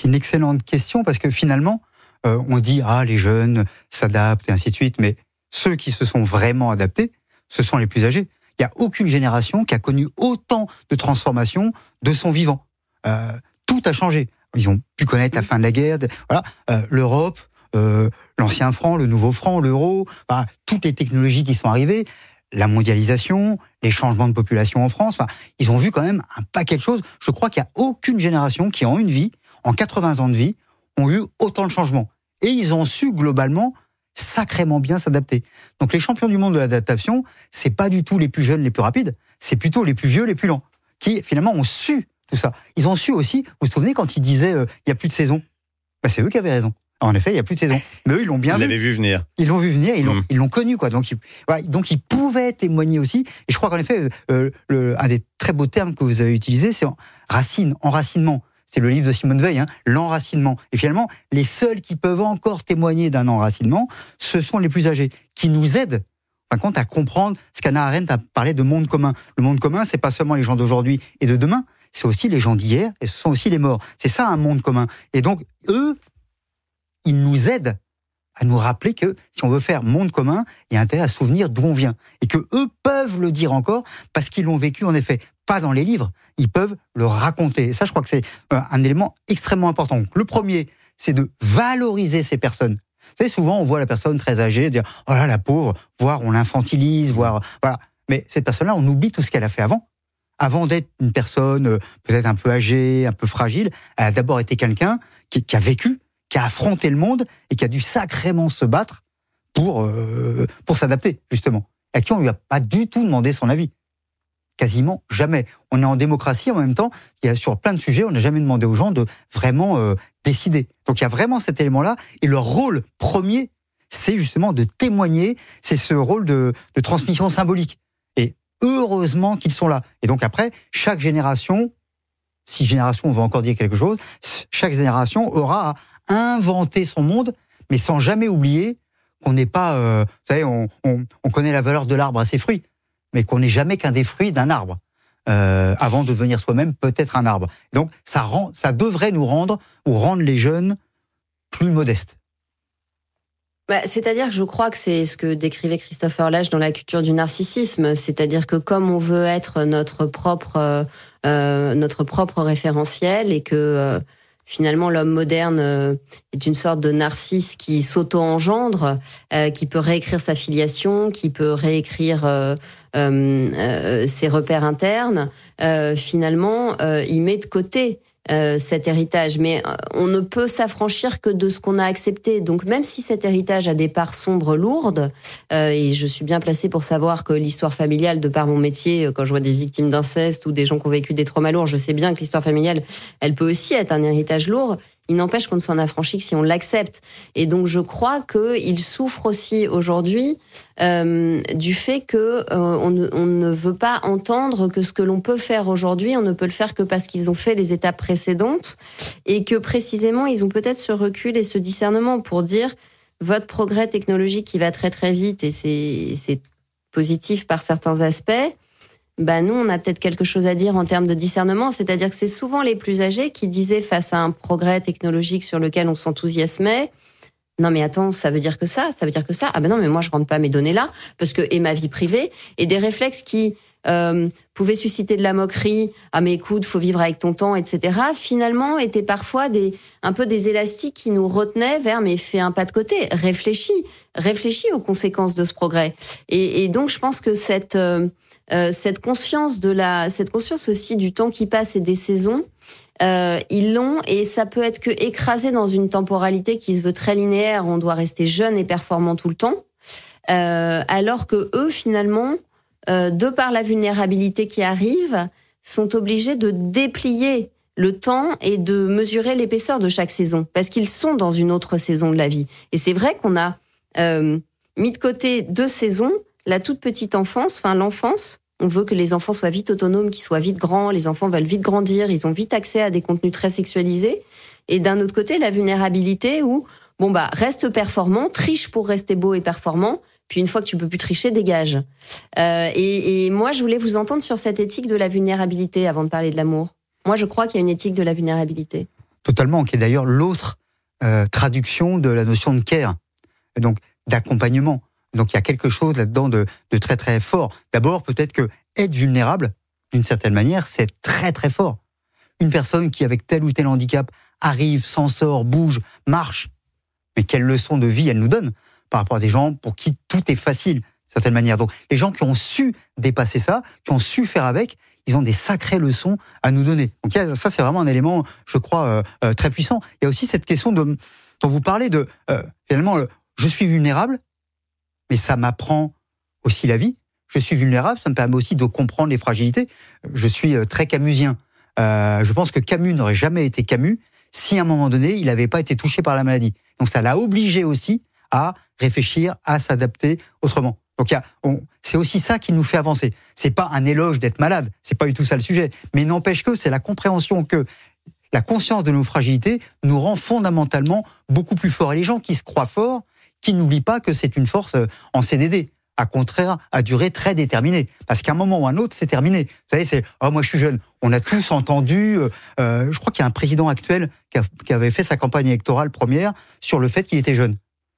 C'est une excellente question parce que finalement, on dit les jeunes s'adaptent et ainsi de suite, mais ceux qui se sont vraiment adaptés, ce sont les plus âgés. Il n'y a aucune génération qui a connu autant de transformations de son vivant. Tout a changé. Ils ont pu connaître la fin de la guerre, l'Europe, l'ancien franc, le nouveau franc, l'euro, toutes les technologies qui sont arrivées, la mondialisation, les changements de population en France. Ils ont vu quand même un paquet de choses. Je crois qu'il n'y a aucune génération qui, en une vie, en 80 ans de vie, ont eu autant de changements. Et ils ont su, globalement, sacrément bien s'adapter. Donc les champions du monde de l'adaptation, c'est pas du tout les plus jeunes, les plus rapides, c'est plutôt les plus vieux, les plus lents, qui finalement ont su tout ça. Ils ont su aussi, vous vous souvenez quand ils disaient il n'y a plus de saison, c'est eux qui avaient raison. En effet, il n'y a plus de saison. Mais eux, ils l'ont bien vu. Ils l'avaient vu venir. Ils l'ont vu venir, ils l'ont connu, quoi. Donc ils pouvaient témoigner aussi. Et je crois qu'en effet, un des très beaux termes que vous avez utilisé, c'est enracinement. C'est le livre de Simone Veil, l'enracinement. Et finalement, les seuls qui peuvent encore témoigner d'un enracinement, ce sont les plus âgés, qui nous aident, en fin de compte, à comprendre ce qu'Hannah Arendt a parlé de monde commun. Le monde commun, c'est pas seulement les gens d'aujourd'hui et de demain, c'est aussi les gens d'hier, et ce sont aussi les morts. C'est ça, un monde commun. Et donc, eux, ils nous aident à nous rappeler que si on veut faire monde commun, il y a intérêt à se souvenir d'où on vient. Et que eux peuvent le dire encore parce qu'ils l'ont vécu, en effet, pas dans les livres, ils peuvent le raconter. Et ça, je crois que c'est un élément extrêmement important. Donc, le premier, c'est de valoriser ces personnes. Vous savez, souvent, on voit la personne très âgée dire « Oh là, la pauvre », voire on l'infantilise, voire... Voilà. Mais cette personne-là, on oublie tout ce qu'elle a fait avant. Avant d'être une personne peut-être un peu âgée, un peu fragile, elle a d'abord été quelqu'un qui a vécu, qui a affronté le monde et qui a dû sacrément se battre pour s'adapter, justement. À qui on ne lui a pas du tout demandé son avis. Quasiment jamais. On est en démocratie, en même temps, il y a sur plein de sujets, on n'a jamais demandé aux gens de vraiment décider. Donc il y a vraiment cet élément-là, et leur rôle premier, c'est justement de témoigner, c'est ce rôle de transmission symbolique. Et heureusement qu'ils sont là. Et donc après, chaque génération, si génération on veut encore dire quelque chose, chaque génération aura à inventer son monde, mais sans jamais oublier qu'on n'est pas... vous savez, on connaît la valeur de l'arbre à ses fruits, mais qu'on n'est jamais qu'un des fruits d'un arbre, avant de devenir soi-même peut-être un arbre. Donc ça devrait nous rendre les jeunes plus modestes. C'est-à-dire que je crois que c'est ce que décrivait Christopher Lasch dans La culture du narcissisme, c'est-à-dire que comme on veut être notre propre référentiel et que finalement l'homme moderne est une sorte de narcisse qui s'auto-engendre, qui peut réécrire sa filiation, qui peut réécrire ses repères internes, finalement il met de côté cet héritage, mais on ne peut s'affranchir que de ce qu'on a accepté. Donc même si cet héritage a des parts sombres lourdes, et je suis bien placée pour savoir que l'histoire familiale, de par mon métier, quand je vois des victimes d'inceste ou des gens qui ont vécu des traumas lourds, je sais bien que l'histoire familiale, elle peut aussi être un héritage lourd. Il n'empêche qu'on ne s'en affranchit que si on l'accepte. Et donc je crois qu'il souffre aussi aujourd'hui du fait que on ne veut pas entendre que ce que l'on peut faire aujourd'hui, on ne peut le faire que parce qu'ils ont fait les étapes précédentes et que précisément ils ont peut-être ce recul et ce discernement pour dire votre progrès technologique qui va très très vite et c'est positif par certains aspects. Nous, on a peut-être quelque chose à dire en termes de discernement, c'est-à-dire que c'est souvent les plus âgés qui disaient face à un progrès technologique sur lequel on s'enthousiasmait, non mais attends, ça veut dire que ça, ah non mais moi je rentre pas mes données là, parce que, et ma vie privée, et des réflexes qui pouvaient susciter de la moquerie, ah mais écoute, faut vivre avec ton temps, etc., finalement étaient parfois un peu des élastiques qui nous retenaient vers, mais fais un pas de côté, réfléchis aux conséquences de ce progrès. Et donc je pense que cette conscience aussi du temps qui passe et des saisons, ils l'ont, et ça peut être que écrasé dans une temporalité qui se veut très linéaire, on doit rester jeune et performant tout le temps, alors que eux finalement, de par la vulnérabilité qui arrive, sont obligés de déplier le temps et de mesurer l'épaisseur de chaque saison, parce qu'ils sont dans une autre saison de la vie. Et c'est vrai qu'on a mis de côté 2 saisons, la toute petite enfance, l'enfance. On veut que les enfants soient vite autonomes, qu'ils soient vite grands. Les enfants veulent vite grandir. Ils ont vite accès à des contenus très sexualisés. Et d'un autre côté, la vulnérabilité où, reste performant, triche pour rester beau et performant. Puis une fois que tu peux plus tricher, dégage. Et moi, je voulais vous entendre sur cette éthique de la vulnérabilité avant de parler de l'amour. Moi, je crois qu'il y a une éthique de la vulnérabilité. Totalement, qui est d'ailleurs l'autre traduction de la notion de care, donc d'accompagnement. Donc il y a quelque chose là-dedans de très très fort. D'abord, peut-être que être vulnérable, d'une certaine manière, c'est très très fort. Une personne qui, avec tel ou tel handicap, arrive, s'en sort, bouge, marche, mais quelle leçon de vie elle nous donne par rapport à des gens pour qui tout est facile, d'une certaine manière. Donc les gens qui ont su dépasser ça, qui ont su faire avec, ils ont des sacrées leçons à nous donner. Donc ça, c'est vraiment un élément, je crois, très puissant. Il y a aussi cette question dont vous parlez de, finalement, je suis vulnérable, mais ça m'apprend aussi la vie. Je suis vulnérable, ça me permet aussi de comprendre les fragilités. Je suis très camusien. Je pense que Camus n'aurait jamais été Camus si à un moment donné, il n'avait pas été touché par la maladie. Donc ça l'a obligé aussi à réfléchir, à s'adapter autrement. Donc c'est aussi ça qui nous fait avancer. C'est pas un éloge d'être malade, c'est pas du tout ça le sujet. Mais n'empêche que c'est la compréhension que la conscience de nos fragilités nous rend fondamentalement beaucoup plus forts. Et les gens qui se croient forts, qui n'oublient pas que c'est une force en CDD. À contraire, à durée très déterminée. Parce qu'à un moment ou à un autre, c'est terminé. Vous savez, c'est « Oh, moi, je suis jeune ». On a tous entendu, je crois qu'il y a un président actuel qui avait fait sa campagne électorale première sur le fait qu'il était jeune.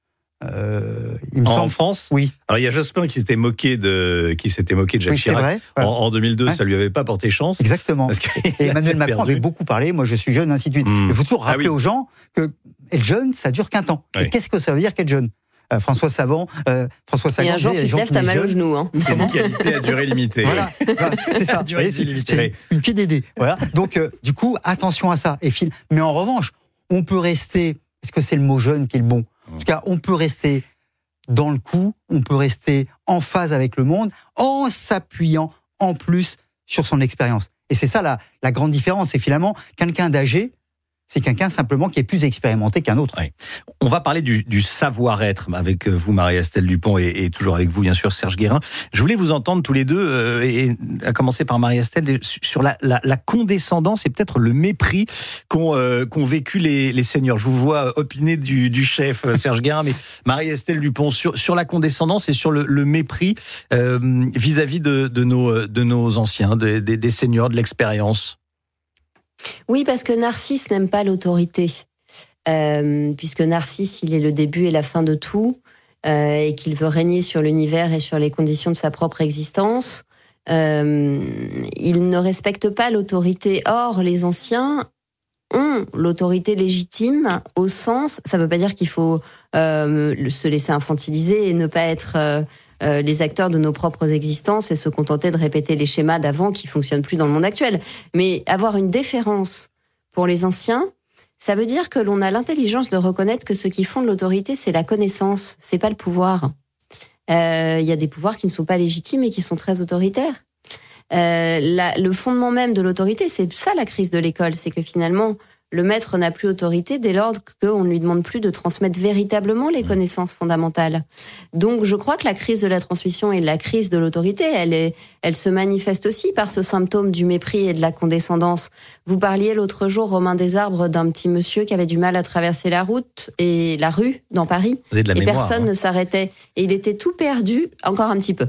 Il me semble. En France ? Oui. Alors, il y a Jospin qui s'était moqué de Jacques Chirac. Vrai, voilà. En 2002, ça lui avait pas porté chance. Exactement. Et Emmanuel Macron avait beaucoup parlé « Moi, je suis jeune », ainsi de suite. Il faut toujours rappeler aux gens que être jeune, ça dure qu'un temps. Oui. Et qu'est-ce que ça veut dire qu'être jeune ? François Sagan. Et un jour, tu te lèves, t'as mal au genou. Hein. C'est une qualité à durée limitée. Voilà, c'est ça. C'est une pied d'aider. Voilà. Donc, du coup, attention à ça. Mais en revanche, on peut rester. Est-ce que c'est le mot jeune qui est le bon ? En tout cas, on peut rester dans le coup, on peut rester en phase avec le monde, en s'appuyant en plus sur son expérience. Et c'est ça la grande différence. C'est finalement quelqu'un d'âgé. C'est quelqu'un simplement qui est plus expérimenté qu'un autre. Oui. On va parler du savoir-être avec vous, Marie-Estelle Dupont, et toujours avec vous, bien sûr, Serge Guérin. Je voulais vous entendre tous les deux, et à commencer par Marie-Estelle, sur la condescendance et peut-être le mépris qu'ont vécu les seniors. Je vous vois opiner du chef Serge Guérin, mais Marie-Estelle Dupont, sur la condescendance et sur le mépris vis-à-vis de nos anciens, des seniors, de l'expérience. Oui, parce que Narcisse n'aime pas l'autorité, puisque Narcisse, il est le début et la fin de tout, et qu'il veut régner sur l'univers et sur les conditions de sa propre existence. Il ne respecte pas l'autorité. Or, les anciens ont l'autorité légitime au sens... Ça ne veut pas dire qu'il faut se laisser infantiliser et ne pas être... les acteurs de nos propres existences et se contenter de répéter les schémas d'avant qui fonctionnent plus dans le monde actuel. Mais avoir une déférence pour les anciens, ça veut dire que l'on a l'intelligence de reconnaître que ce qui fonde l'autorité, c'est la connaissance, c'est pas le pouvoir. Il y a des pouvoirs qui ne sont pas légitimes et qui sont très autoritaires. Le fondement même de l'autorité, c'est ça la crise de l'école, c'est que finalement, le maître n'a plus autorité dès lors qu'on ne lui demande plus de transmettre véritablement les connaissances fondamentales. Donc je crois que la crise de la transmission et la crise de l'autorité, elle se manifeste aussi par ce symptôme du mépris et de la condescendance. Vous parliez l'autre jour, Romain Desarbres, d'un petit monsieur qui avait du mal à traverser la rue dans Paris. Et personne ne s'arrêtait. Et il était tout perdu, encore un petit peu.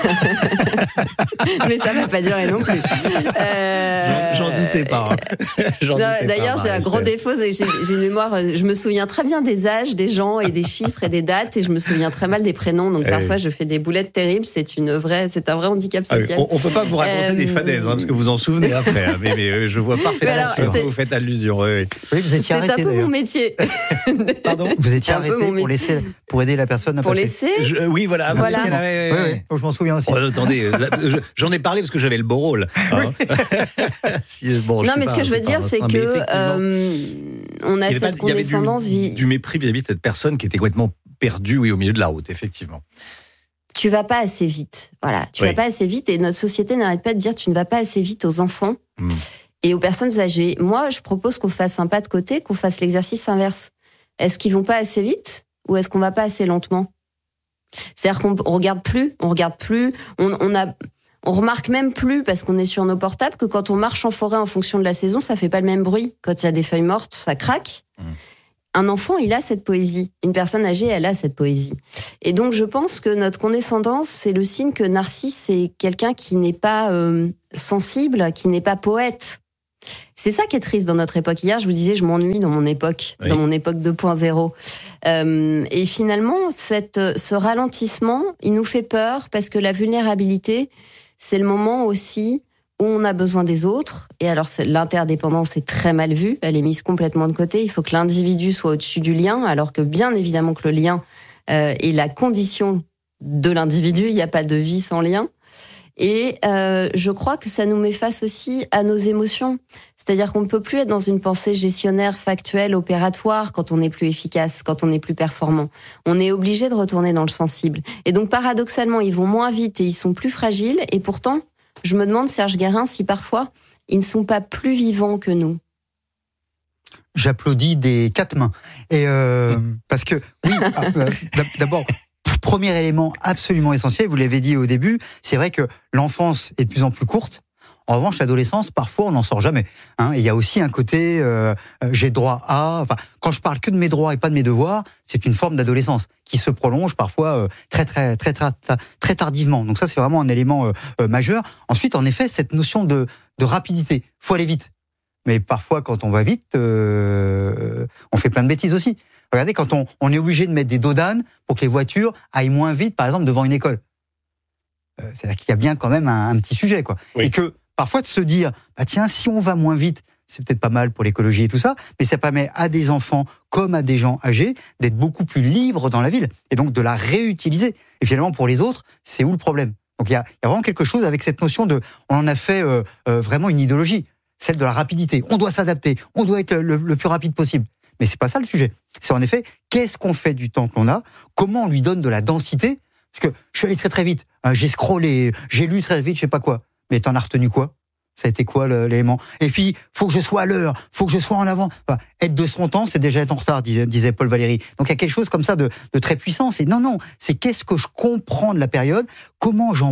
Mais ça ne va pas durer non plus. J'en doutais pas. D'ailleurs, j'ai un gros défaut, j'ai une mémoire, je me souviens très bien des âges des gens et des chiffres et des dates, et je me souviens très mal des prénoms, donc parfois je fais des boulettes terribles, c'est un vrai handicap social. On peut pas vous raconter des fadaises, parce que vous en souvenez après, mais je vois parfaitement ce que vous faites allusion. Oui, vous étiez arrêté. C'est un peu mon métier. Pardon ? Vous étiez arrêté pour aider la personne à passer. Oui, voilà. Oui, je m'en souviens aussi. Attendez, j'en ai parlé parce que j'avais le beau rôle. Hein. Non, mais ce que je veux dire, c'est que on a cette condescendance. Il y avait du mépris vis-à-vis de cette personne qui était complètement perdue, au milieu de la route, effectivement. Tu vas pas assez vite. Voilà, tu vas pas assez vite, et notre société n'arrête pas de dire tu ne vas pas assez vite aux enfants et aux personnes âgées. Moi, je propose qu'on fasse un pas de côté, qu'on fasse l'exercice inverse. Est-ce qu'ils vont pas assez vite ou est-ce qu'on va pas assez lentement ? C'est-à-dire qu'on regarde plus, on remarque même plus, parce qu'on est sur nos portables, que quand on marche en forêt en fonction de la saison, ça fait pas le même bruit. Quand il y a des feuilles mortes, ça craque. Un enfant, il a cette poésie. Une personne âgée, elle a cette poésie. Et donc, je pense que notre condescendance, c'est le signe que Narcisse, c'est quelqu'un qui n'est pas sensible, qui n'est pas poète. C'est ça qui est triste dans notre époque. Hier, je vous disais, je m'ennuie dans mon époque, dans mon époque 2.0. Et finalement, ce ralentissement, il nous fait peur parce que la vulnérabilité, c'est le moment aussi où on a besoin des autres. Et alors, l'interdépendance est très mal vue. Elle est mise complètement de côté. Il faut que l'individu soit au-dessus du lien, alors que bien évidemment que le lien est la condition de l'individu. Il n'y a pas de vie sans lien. Et je crois que ça nous met face aussi à nos émotions. C'est-à-dire qu'on ne peut plus être dans une pensée gestionnaire, factuelle, opératoire quand on n'est plus efficace, quand on n'est plus performant. On est obligé de retourner dans le sensible. Et donc, paradoxalement, ils vont moins vite et ils sont plus fragiles. Et pourtant, je me demande, Serge Guérin, si parfois, ils ne sont pas plus vivants que nous. J'applaudis des 4 mains. Et parce que, oui, d'abord, premier élément absolument essentiel, vous l'avez dit au début, c'est vrai que l'enfance est de plus en plus courte. En revanche, l'adolescence, parfois, on n'en sort jamais. Et il y a aussi un côté, j'ai droit à... Enfin, quand je parle que de mes droits et pas de mes devoirs, c'est une forme d'adolescence qui se prolonge parfois très tardivement. Donc ça, c'est vraiment un élément majeur. Ensuite, en effet, cette notion de rapidité. Faut aller vite. Mais parfois, quand on va vite, on fait plein de bêtises aussi. Regardez, quand on est obligé de mettre des dos d'âne pour que les voitures aillent moins vite, par exemple, devant une école. C'est-à-dire qu'il y a bien quand même un petit sujet, quoi. Oui. Et que parfois de se dire, tiens, si on va moins vite, c'est peut-être pas mal pour l'écologie et tout ça, mais ça permet à des enfants comme à des gens âgés d'être beaucoup plus libres dans la ville et donc de la réutiliser. Et finalement, pour les autres, c'est où le problème? Donc il y a vraiment quelque chose avec cette notion de, on en a fait vraiment une idéologie, celle de la rapidité. On doit s'adapter, on doit être le plus rapide possible. Mais c'est pas ça le sujet. C'est en effet, qu'est-ce qu'on fait du temps que l'on a? Comment on lui donne de la densité? Parce que je suis allé très très vite, j'ai scrollé, j'ai lu très vite, je sais pas quoi. Mais t'en as retenu quoi? Ça a été quoi l'élément? Et puis, faut que je sois à l'heure, faut que je sois en avant. Enfin, être de son temps, c'est déjà être en retard, disait Paul Valéry. Donc il y a quelque chose comme ça de très puissant. C'est non, c'est qu'est-ce que je comprends de la période, comment j'en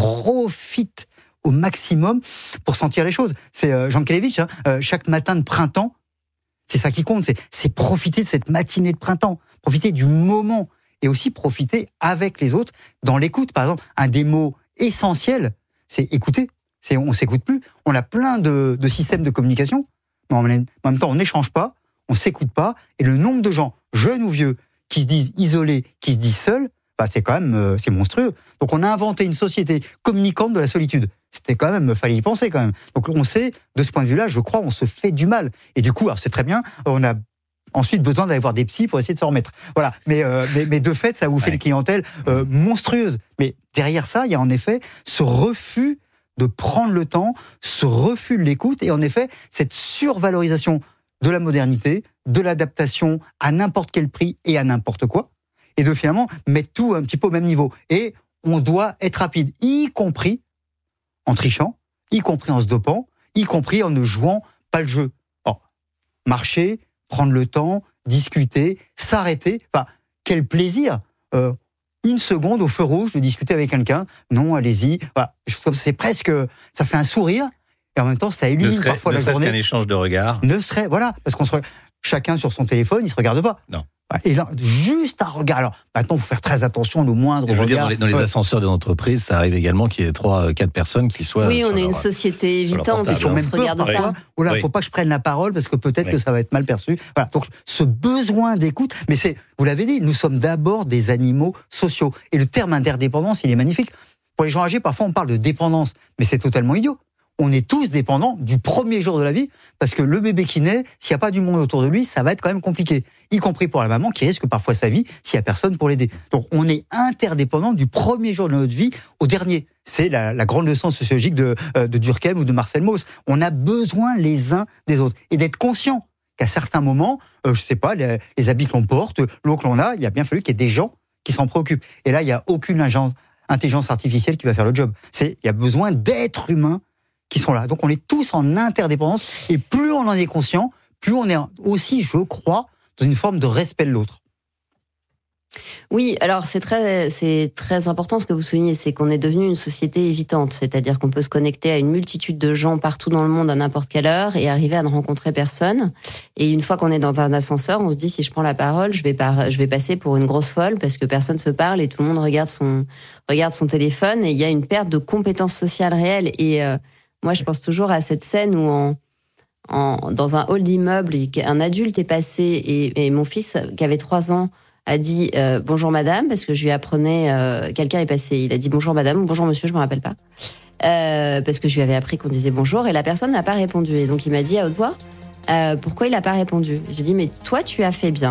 profite au maximum pour sentir les choses. C'est Jean Kelevitch, chaque matin de printemps, c'est ça qui compte, c'est profiter de cette matinée de printemps, profiter du moment et aussi profiter avec les autres dans l'écoute. Par exemple, un des mots essentiels, c'est écouter. On s'écoute plus. On a plein de systèmes de communication, mais en même temps, on n'échange pas, on s'écoute pas. Et le nombre de gens, jeunes ou vieux, qui se disent isolés, qui se disent seuls, c'est quand même c'est monstrueux. Donc on a inventé une société communicante de la solitude. C'était quand même, fallait y penser quand même. Donc on sait, de ce point de vue-là, je crois, on se fait du mal. Et du coup, alors c'est très bien, on a ensuite besoin d'aller voir des psys pour essayer de s'en remettre. Voilà. Mais de fait, ça vous fait une clientèle monstrueuse. Mais derrière ça, il y a en effet ce refus de prendre le temps, ce refus de l'écoute, et en effet, cette survalorisation de la modernité, de l'adaptation à n'importe quel prix et à n'importe quoi, et de finalement mettre tout un petit peu au même niveau. Et on doit être rapide, y compris en trichant, y compris en se dopant, y compris en ne jouant pas le jeu. Marcher, prendre le temps, discuter, s'arrêter. Enfin, quel plaisir une seconde au feu rouge de discuter avec quelqu'un. Non, allez-y. Voilà. C'est presque, ça fait un sourire et en même temps ça illumine parfois la journée. Ne serait-ce qu'un échange de regards. Voilà, parce qu'on chacun sur son téléphone, il se regarde pas. Non. Et là, juste un regard. Alors, maintenant, il faut faire très attention au moindre regard. Je veux dire, dans les ascenseurs des entreprises, ça arrive également qu'il y ait 3-4 personnes qui soient... Oui, on est une société évitante, et on se regarde pas. Voilà, faut pas que je prenne la parole parce que peut-être que ça va être mal perçu. Voilà. Donc, ce besoin d'écoute, mais vous l'avez dit, nous sommes d'abord des animaux sociaux. Et le terme interdépendance, il est magnifique. Pour les gens âgés, parfois, on parle de dépendance, mais c'est totalement idiot. On est tous dépendants du premier jour de la vie, parce que le bébé qui naît, s'il n'y a pas du monde autour de lui, ça va être quand même compliqué. Y compris pour la maman qui risque parfois sa vie s'il n'y a personne pour l'aider. Donc on est interdépendants du premier jour de notre vie au dernier. C'est la grande leçon sociologique de Durkheim ou de Marcel Mauss. On a besoin les uns des autres. Et d'être conscient qu'à certains moments, je sais pas, les habits que l'on porte, l'eau que l'on a, il a bien fallu qu'il y ait des gens qui s'en préoccupent. Et là, il n'y a aucune intelligence artificielle qui va faire le job. Il y a besoin d'êtres humains qui sont là. Donc on est tous en interdépendance, et plus on en est conscient, plus on est aussi, je crois, dans une forme de respect de l'autre. Oui, alors c'est très important ce que vous soulignez, c'est qu'on est devenu une société évitante, c'est-à-dire qu'on peut se connecter à une multitude de gens partout dans le monde à n'importe quelle heure et arriver à ne rencontrer personne. Et une fois qu'on est dans un ascenseur, on se dit si je prends la parole, je vais passer pour une grosse folle parce que personne se parle et tout le monde regarde son téléphone, et il y a une perte de compétences sociales réelles. Et moi, je pense toujours à cette scène où dans un hall d'immeuble, et un adulte est passé, et mon fils, qui avait 3 ans, a dit bonjour madame, parce que je lui apprenais, quelqu'un est passé, il a dit bonjour madame, bonjour monsieur, je me rappelle pas, parce que je lui avais appris qu'on disait bonjour, et la personne n'a pas répondu. Et donc il m'a dit à haute voix, pourquoi il n'a pas répondu? J'ai dit mais toi tu as fait bien.